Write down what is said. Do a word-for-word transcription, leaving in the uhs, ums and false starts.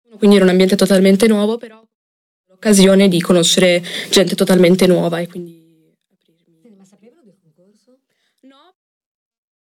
quindi era un ambiente totalmente nuovo, però l'occasione di conoscere gente totalmente nuova e quindi aprirmi. Ma sapevano del concorso? No,